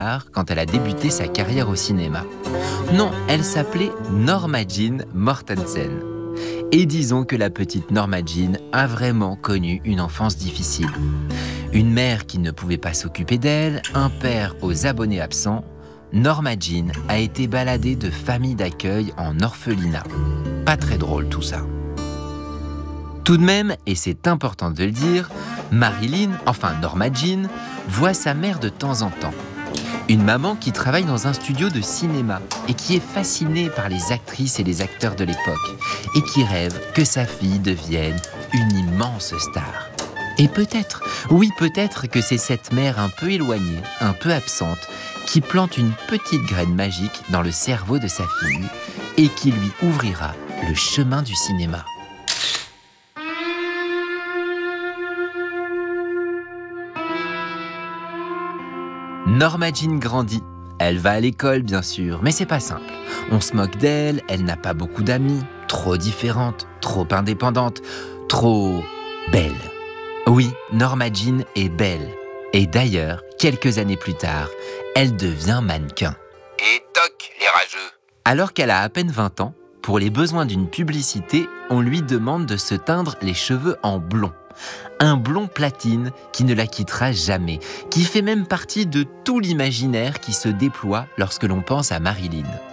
quand elle a débuté sa carrière au cinéma. Non, elle s'appelait Norma Jean Mortensen. Et disons que la petite Norma Jean a vraiment connu une enfance difficile. Une mère qui ne pouvait pas s'occuper d'elle, un père aux abonnés absents, Norma Jean a été baladée de famille d'accueil en orphelinat. Pas très drôle tout ça. Tout de même, et c'est important de le dire, Marilyn, enfin Norma Jean, voit sa mère de temps en temps. Une maman qui travaille dans un studio de cinéma et qui est fascinée par les actrices et les acteurs de l'époque et qui rêve que sa fille devienne une immense star. Et peut-être, oui peut-être que c'est cette mère un peu éloignée, un peu absente, qui plante une petite graine magique dans le cerveau de sa fille et qui lui ouvrira le chemin du cinéma. Norma Jean grandit. Elle va à l'école, bien sûr, mais c'est pas simple. On se moque d'elle, elle n'a pas beaucoup d'amis, trop différente, trop indépendante, trop belle. Oui, Norma Jean est belle. Et d'ailleurs, quelques années plus tard, elle devient mannequin. Et toc, les rageux. Alors qu'elle a à peine 20 ans, pour les besoins d'une publicité, on lui demande de se teindre les cheveux en blond. Un blond platine qui ne la quittera jamais, qui fait même partie de tout l'imaginaire qui se déploie lorsque l'on pense à Marilyn.